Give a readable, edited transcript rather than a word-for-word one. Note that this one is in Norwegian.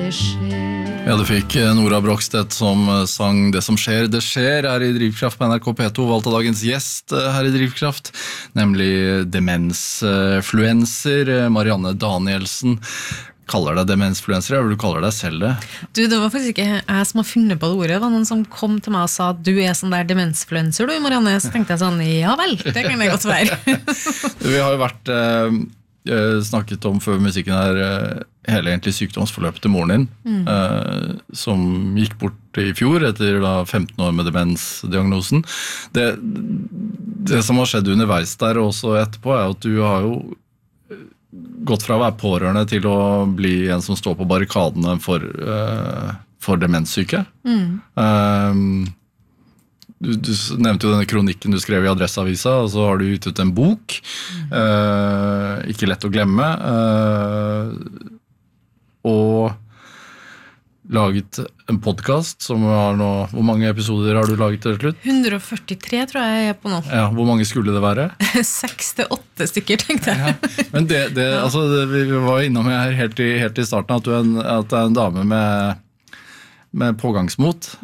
det skjer. Ja, du fikk Nora Brogstedt som sang Det som skjer, det skjer her i Drivkraft på NRK P2, valgt av dagens gjest her i Drivkraft, nemlig demensfluencer Marianne Danielsen. Kaller deg demensfluencer, eller du kaller deg selv det? Du, det var faktisk ikke jeg som har funnet på det ordet. Det var noen som kom til meg og sa at du sånn der demensfluencer, du Marianne. Så tenkte jeg sånn, ja vel, det kan det godt være. Vi har jo vært snakket om før musikken her hele egentlig sykdomsforløpet til moren din, som gikk bort i fjor etter 15 år med demensdiagnosen. Det som har skjedd underveis der og også etterpå at du har jo gått fra å være pårørende til å bli en som står på barrikadene for demenssyke. Du nevnte jo denne kronikken du skrev i Adresseavisa, og så har du utgitt en bok, Ikke lett å glemme, og laget en podcast som har nå, hvor mange episoder har du laget til slutt? 143 tror jeg på nå. Ja, hvor mange skulle det være? 6-8 stykker, tenkte jeg. Ja, men altså, vi var innom her helt i starten at du er en dame med pågangsmot.